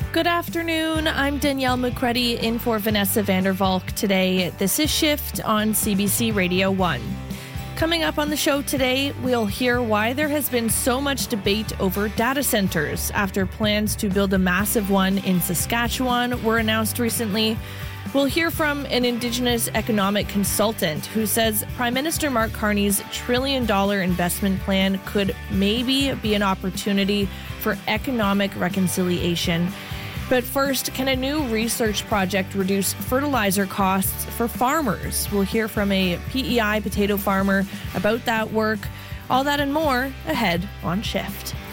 Good afternoon. I'm Danielle McCready in for Vanessa Vandervalk today. This is Shift on CBC Radio 1. Coming up on the show today, we'll hear why there has been so much debate over data centers after plans to build a massive one in Saskatchewan were announced recently. We'll hear from an Indigenous economic consultant who says Prime Minister Mark Carney's $1 trillion investment plan could maybe be an opportunity for economic reconciliation. But first, can a new research project reduce fertilizer costs for farmers? We'll hear from a PEI potato farmer about that work. All that and more ahead on Shift.